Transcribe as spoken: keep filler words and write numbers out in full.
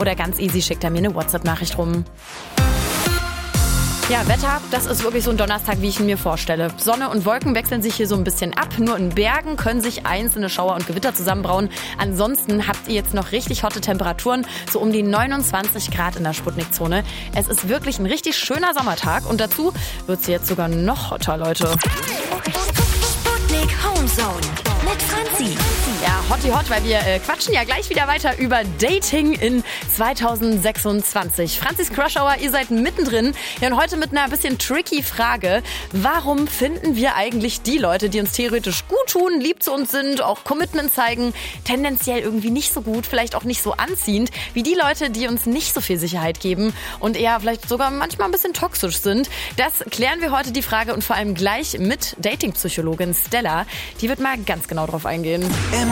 oder ganz easy schickt er mir eine WhatsApp-Nachricht rum. Ja, Wetter, das ist wirklich so ein Donnerstag, wie ich ihn mir vorstelle. Sonne und Wolken wechseln sich hier so ein bisschen ab. Nur in Bergen können sich einzelne Schauer und Gewitter zusammenbrauen. Ansonsten habt ihr jetzt noch richtig hotte Temperaturen, so um die neunundzwanzig Grad in der Sputnik-Zone. Es ist wirklich ein richtig schöner Sommertag und dazu wird es jetzt sogar noch hotter, Leute. Sputnik Homezone mit Franzi. Ja, Hottie Hot, weil wir äh, quatschen ja gleich wieder weiter über Dating in zweitausendsechsundzwanzig. Franzis Crush Hour, ihr seid mittendrin. Ja, und heute mit einer bisschen tricky Frage. Warum finden wir eigentlich die Leute, die uns theoretisch gut tun, lieb zu uns sind, auch Commitment zeigen, tendenziell irgendwie nicht so gut, vielleicht auch nicht so anziehend, wie die Leute, die uns nicht so viel Sicherheit geben und eher vielleicht sogar manchmal ein bisschen toxisch sind? Das klären wir heute, die Frage, und vor allem gleich mit Datingpsychologin Stella. Die wird mal ganz genau drauf eingehen.